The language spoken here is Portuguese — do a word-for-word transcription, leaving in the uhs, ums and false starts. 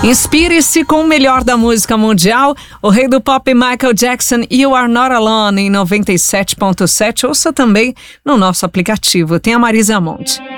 Inspire-se com o melhor da música mundial, o rei do pop Michael Jackson, You Are Not Alone, em noventa e sete ponto sete. Ouça também no nosso aplicativo, tem a Marisa Monte.